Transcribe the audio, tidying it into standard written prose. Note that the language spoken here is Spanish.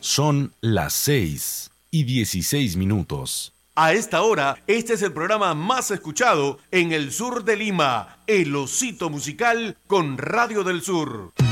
Son las 6:16. A esta hora, este es el programa más escuchado en el sur de Lima, El Osito Musical con Radio del Sur.